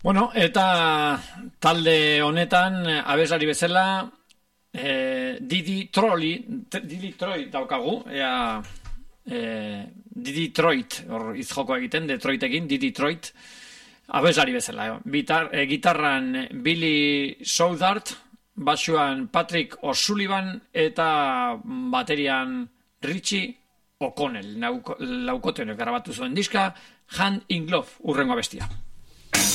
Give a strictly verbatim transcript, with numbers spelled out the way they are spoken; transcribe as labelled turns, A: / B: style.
A: Bueno, eta talde honetan abeslari bezala eh, Didi Trolli, Didi Troy daukagu, ea eh, Didi Troit, hor izjoko egiten, Detroitekin, Didi Troit, abeslari bezala. Bitar, eh, gitarran Billy Southard, basuan Patrick O'Sullivan eta baterian Richie O'Connell, laukotenek grabatu zuen diska, Hand in Glove, urrengo abestia.